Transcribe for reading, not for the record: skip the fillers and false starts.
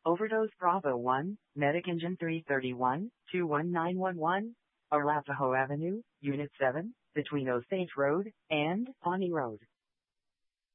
Overdose Bravo 1, Medic Engine 331, 21911, Arapahoe Avenue, Unit 7, between Osage Road and Pawnee Road.